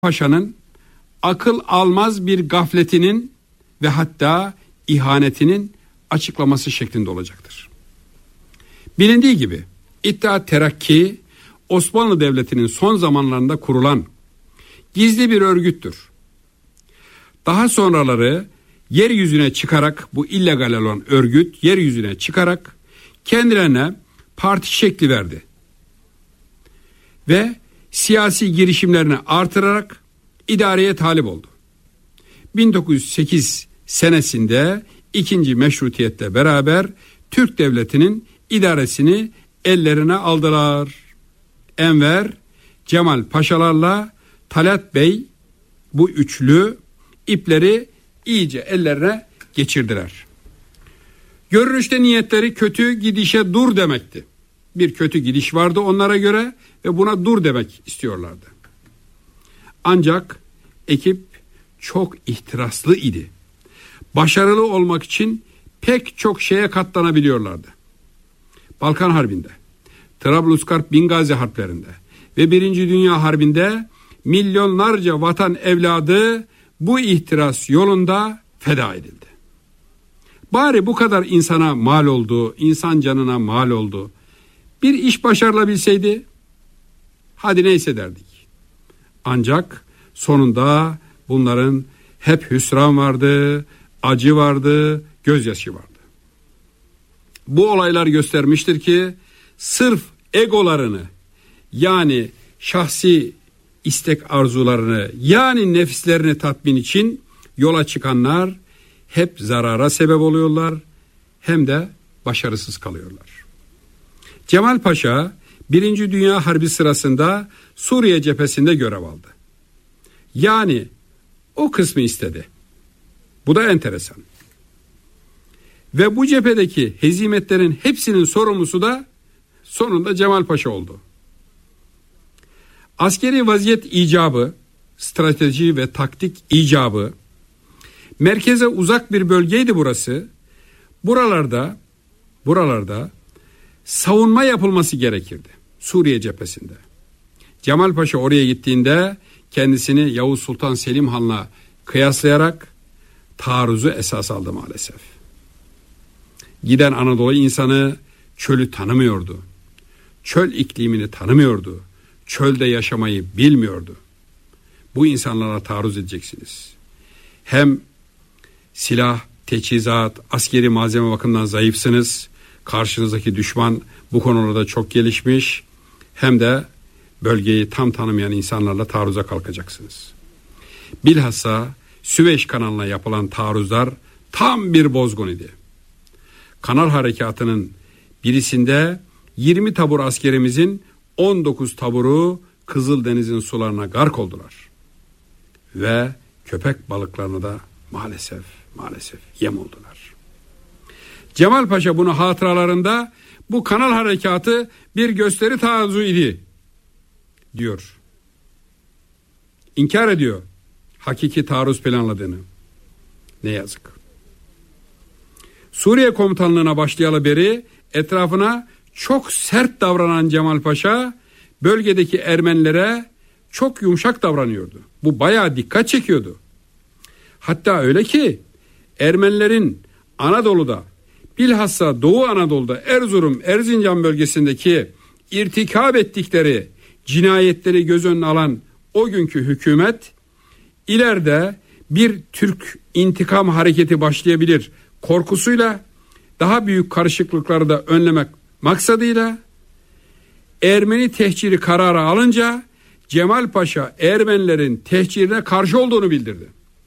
Paşa'nın akıl almaz bir gafletinin ve hatta ihanetinin açıklaması şeklinde olacaktır. Bilindiği gibi İttihat Terakki Osmanlı Devleti'nin son zamanlarında kurulan gizli bir örgüttür. Daha sonraları yeryüzüne çıkarak, bu illegal olan örgüt yeryüzüne çıkarak kendilerine parti şekli verdi. Ve siyasi girişimlerini artırarak idareye talip oldu. 1908 senesinde ikinci meşrutiyetle beraber Türk Devleti'nin idaresini ellerine aldılar. Enver, Cemal Paşalarla Talat Bey, bu üçlü ipleri iyice ellerine geçirdiler. Görünüşte niyetleri kötü gidişe dur demekti. Bir kötü gidiş vardı onlara göre ve buna dur demek istiyorlardı. Ancak ekip çok ihtiraslı idi. Başarılı olmak için pek çok şeye katlanabiliyorlardı. Balkan Harbi'nde, Trablusgarp Bingazi harplerinde ve 1. Dünya Harbi'nde milyonlarca vatan evladı bu ihtiras yolunda feda edildi. Bari bu kadar insana mal oldu, insan canına mal oldu. Bir iş başarılabilseydi, hadi neyse derdik. Ancak sonunda bunların hep hüsran vardı, acı vardı, gözyaşı vardı. Bu olaylar göstermiştir ki sırf egolarını, yani şahsi istek arzularını, yani nefislerini tatmin için yola çıkanlar hep zarara sebep oluyorlar, hem de başarısız kalıyorlar. Cemal Paşa 1. Dünya Harbi sırasında Suriye cephesinde görev aldı. Yani o kısmı istedi. Bu da enteresan. Ve bu cephedeki hezimetlerin hepsinin sorumlusu da sonunda Cemal Paşa oldu. Askeri vaziyet icabı, strateji ve taktik icabı, merkeze uzak bir bölgeydi burası. Buralarda savunma yapılması gerekirdi Suriye cephesinde. Cemal Paşa oraya gittiğinde kendisini Yavuz Sultan Selim Han'la kıyaslayarak taarruzu esas aldı maalesef. Giden Anadolu insanı çölü tanımıyordu. Çöl iklimini tanımıyordu. Çölde yaşamayı bilmiyordu. Bu insanlara taarruz edeceksiniz. Hem silah, teçhizat, askeri malzeme bakımından zayıfsınız. Karşınızdaki düşman bu konularda çok gelişmiş. Hem de bölgeyi tam tanımayan insanlarla taarruza kalkacaksınız. Bilhassa Süveyş kanalına yapılan taarruzlar tam bir bozgun idi. Kanal harekatının birisinde 20 tabur askerimizin 19 taburu Kızıldeniz'in sularına gark oldular. Ve köpek balıklarına da maalesef yem oldular. Cemal Paşa bunu hatıralarında bu kanal harekatı bir gösteri taarruzu idi diyor. İnkar ediyor hakiki taarruz planladığını. Ne yazık. Suriye komutanlığına başlayalı beri etrafına çok sert davranan Cemal Paşa bölgedeki Ermenilere çok yumuşak davranıyordu. Bu bayağı dikkat çekiyordu. Hatta öyle ki Ermenilerin Anadolu'da, bilhassa Doğu Anadolu'da Erzurum, Erzincan bölgesindeki irtikab ettikleri cinayetleri göz önüne alan o günkü hükümet ileride bir Türk intikam hareketi başlayabilir korkusuyla daha büyük karışıklıkları da önlemek maksadıyla Ermeni tehciri kararı alınca Cemal Paşa Ermenilerin tehcirine karşı olduğunu bildirdi.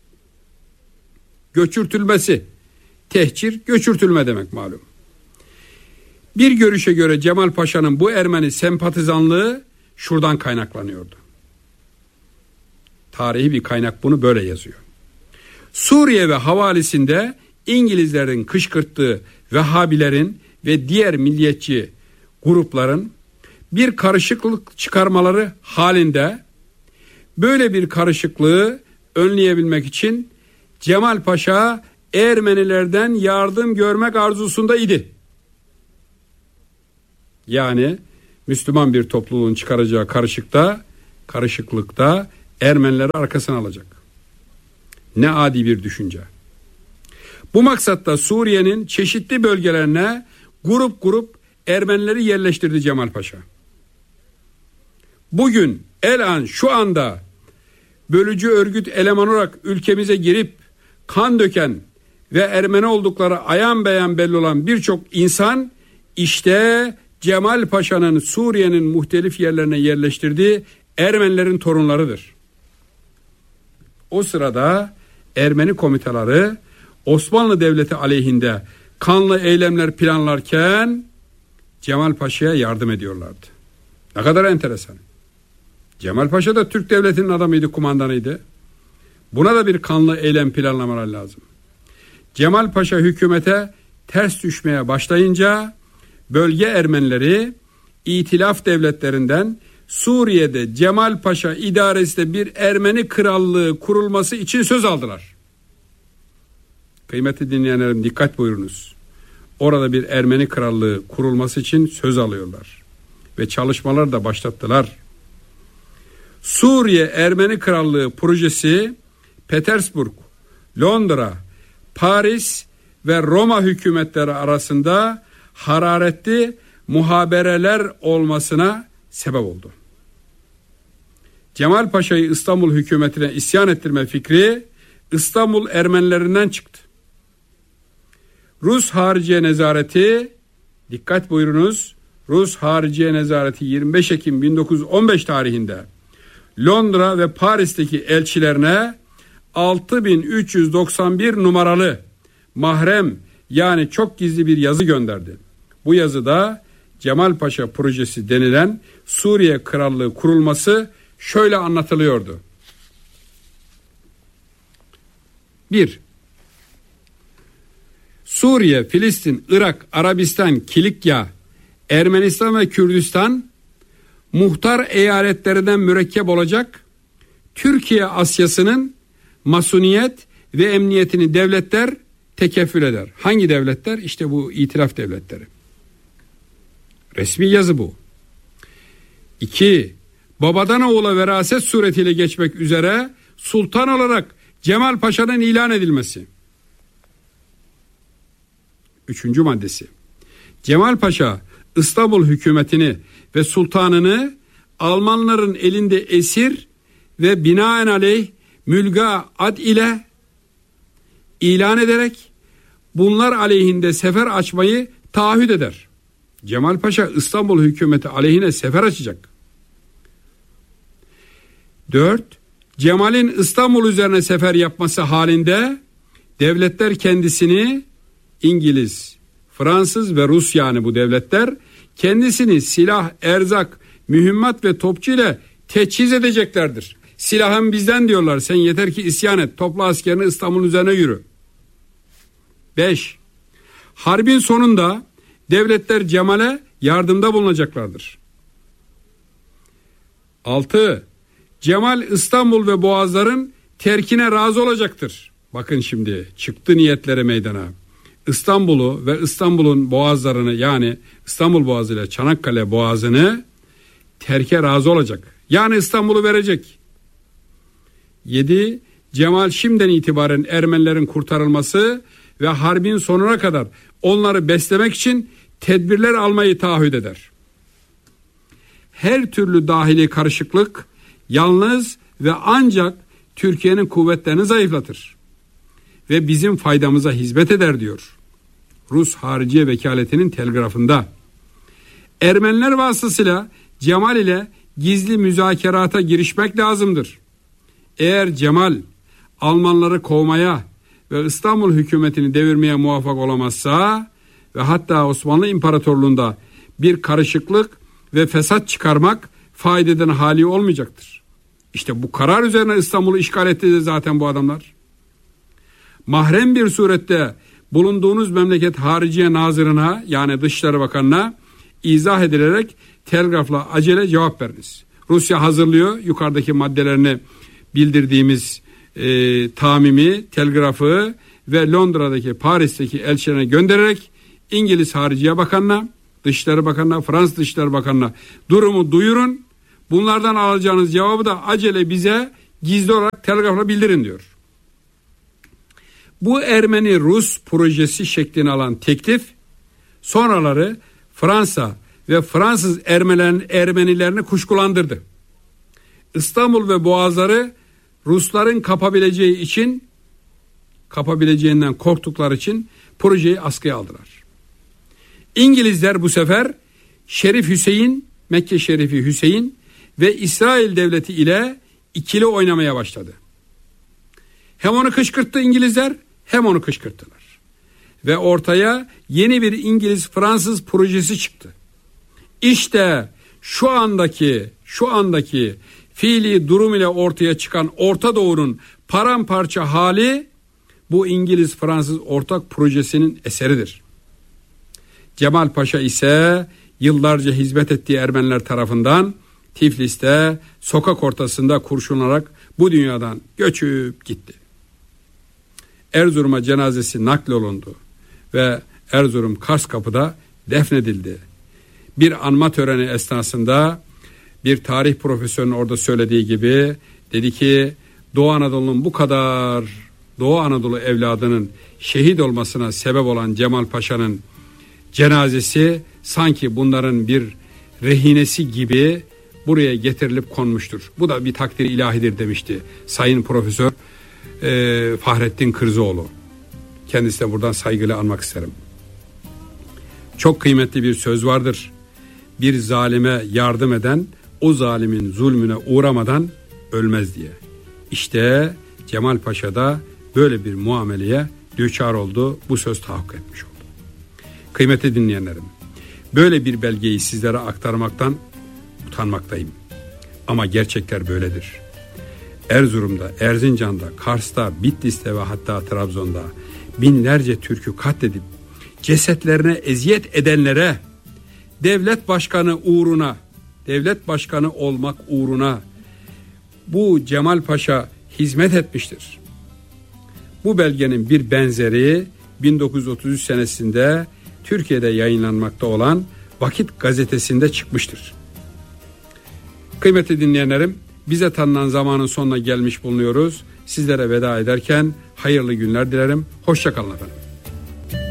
Göçürtülmesi, tehcir göçürtülme demek malum. Bir görüşe göre Cemal Paşa'nın bu Ermeni sempatizanlığı şuradan kaynaklanıyordu. Tarihi bir kaynak bunu böyle yazıyor. Suriye ve havalisinde İngilizlerin kışkırttığı Vehhabilerin ve diğer milliyetçi grupların bir karışıklık çıkarmaları halinde böyle bir karışıklığı önleyebilmek için Cemal Paşa Ermenilerden yardım görmek arzusunda idi. Yani Müslüman bir topluluğun çıkaracağı karışıklıkta Ermenileri arkasına alacak. Ne adi bir düşünce. Bu maksatta Suriye'nin çeşitli bölgelerine grup Ermenileri yerleştirdi Cemal Paşa. Bugün şu anda bölücü örgüt eleman olarak ülkemize girip kan döken ve Ermeni oldukları ayan beyan belli olan birçok insan işte Cemal Paşa'nın Suriye'nin muhtelif yerlerine yerleştirdiği Ermenilerin torunlarıdır. O sırada Ermeni komitaları Osmanlı Devleti aleyhinde kanlı eylemler planlarken Cemal Paşa'ya yardım ediyorlardı. Ne kadar enteresan. Cemal Paşa da Türk Devleti'nin adamıydı, kumandanıydı. Buna da bir kanlı eylem planlamalar lazım. Cemal Paşa hükümete ters düşmeye başlayınca bölge Ermenileri İtilaf devletlerinden Suriye'de Cemal Paşa idaresinde bir Ermeni krallığı kurulması için söz aldılar. Kıymetli dinleyenlerim, dikkat buyurunuz. Orada bir Ermeni krallığı kurulması için söz alıyorlar. Ve çalışmalar da başlattılar. Suriye Ermeni Krallığı projesi Petersburg, Londra, Paris ve Roma hükümetleri arasında hararetli muhabereler olmasına sebep oldu. Cemal Paşa'yı İstanbul hükümetine isyan ettirme fikri İstanbul Ermenilerinden çıktı. Rus Hariciye Nezareti, dikkat buyurunuz, Rus Hariciye Nezareti 25 Ekim 1915 tarihinde Londra ve Paris'teki elçilerine 6391 numaralı mahrem, yani çok gizli bir yazı gönderdi. Bu yazıda Cemal Paşa projesi denilen Suriye Krallığı kurulması şöyle anlatılıyordu. 1. Suriye, Filistin, Irak, Arabistan, Kilikya, Ermenistan ve Kürdistan muhtar eyaletlerinden mürekkep olacak Türkiye Asyası'nın masuniyet ve emniyetini devletler tekeffül eder. Hangi devletler? İşte bu itilaf devletleri. Resmi yazı bu. 2. Babadan oğula veraset suretiyle geçmek üzere sultan olarak Cemal Paşa'nın ilan edilmesi. 3. maddesi. Cemal Paşa İstanbul hükümetini ve sultanını Almanların elinde esir ve binaenaleyh mülga ad ile ilan ederek bunlar aleyhinde sefer açmayı taahhüt eder. Cemal Paşa İstanbul hükümeti aleyhine sefer açacak. 4. Cemal'in İstanbul üzerine sefer yapması halinde devletler kendisini, İngiliz, Fransız ve Rus, yani bu devletler kendisini silah, erzak, mühimmat ve topçu ile teçhiz edeceklerdir. Silahın bizden diyorlar, sen yeter ki isyan et, topla askerini İstanbul üzerine yürü. 5. Harbin sonunda devletler Cemal'e yardımda bulunacaklardır. 6. Cemal İstanbul ve Boğazların terkine razı olacaktır. Bakın şimdi çıktı niyetleri meydana. İstanbul'u ve İstanbul'un boğazlarını, yani İstanbul Boğazı ile Çanakkale Boğazı'nı terke razı olacak. Yani İstanbul'u verecek. 7. Cemal şimdiden itibaren Ermenilerin kurtarılması ve harbin sonuna kadar onları beslemek için tedbirler almayı taahhüt eder. Her türlü dahili karışıklık yalnız ve ancak Türkiye'nin kuvvetlerini zayıflatır ve bizim faydamıza hizmet eder diyor Rus Hariciye Vekaletinin telgrafında. Ermeniler vasıtasıyla Cemal ile gizli müzakerata girişmek lazımdır. Eğer Cemal Almanları kovmaya ve İstanbul hükümetini devirmeye muvaffak olamazsa ve hatta Osmanlı İmparatorluğu'nda bir karışıklık ve fesat çıkarmak faydadan hali olmayacaktır. İşte bu karar üzerine İstanbul'u işgal etti zaten bu adamlar. Mahrem bir surette bulunduğunuz memleket Hariciye Nazırına, yani Dışişleri Bakanı'na izah edilerek telgrafla acele cevap veriniz. Rusya hazırlıyor yukarıdaki maddelerini bildirdiğimiz tamimi telgrafı ve Londra'daki, Paris'teki elçilerine göndererek İngiliz Hariciye Bakanı'na, Dışişleri Bakanı'na, Fransız Dışişleri Bakanı'na durumu duyurun. Bunlardan alacağınız cevabı da acele bize gizli olarak telgrafla bildirin diyor. Bu Ermeni-Rus projesi şeklini alan teklif sonraları Fransa ve Fransız Ermenilerini kuşkulandırdı. İstanbul ve Boğazları Rusların kapabileceğinden korktukları için projeyi askıya aldılar. İngilizler bu sefer Şerif Hüseyin, Mekke Şerifi Hüseyin ve İsrail Devleti ile ikili oynamaya başladı. Hem onu kışkırttı İngilizler, hem onu kışkırttılar. Ve ortaya yeni bir İngiliz-Fransız projesi çıktı. İşte şu andaki fiili durum ile ortaya çıkan Orta Doğu'nun paramparça hali bu İngiliz-Fransız ortak projesinin eseridir. Cemal Paşa ise yıllarca hizmet ettiği Ermeniler tarafından Tiflis'te sokak ortasında kurşunlanarak bu dünyadan göçüp gitti. Erzurum'a cenazesi naklolundu ve Erzurum Karskapı'da defnedildi. Bir anma töreni esnasında bir tarih profesörünün orada söylediği gibi dedi ki Doğu Anadolu evladının şehit olmasına sebep olan Cemal Paşa'nın cenazesi sanki bunların bir rehinesi gibi buraya getirilip konmuştur. Bu da bir takdir ilahidir demişti Sayın Profesör Fahrettin Kırzoğlu. Kendisine buradan saygıyla anmak isterim. Çok kıymetli bir söz vardır. Bir zalime yardım eden o zalimin zulmüne uğramadan ölmez diye. İşte Cemal Paşa da böyle bir muameleye düçar oldu. Bu söz tahakkuk etmiş oldu. Kıymetli dinleyenlerim, böyle bir belgeyi sizlere aktarmaktan utanmaktayım. Ama gerçekler böyledir. Erzurum'da, Erzincan'da, Kars'ta, Bitlis'te ve hatta Trabzon'da binlerce Türk'ü katledip cesetlerine eziyet edenlere devlet başkanı olmak uğruna bu Cemal Paşa hizmet etmiştir. Bu belgenin bir benzeri 1933 senesinde Türkiye'de yayınlanmakta olan Vakit gazetesinde çıkmıştır. Kıymetli dinleyenlerim, bize tanınan zamanın sonuna gelmiş bulunuyoruz. Sizlere veda ederken hayırlı günler dilerim. Hoşça kalın efendim.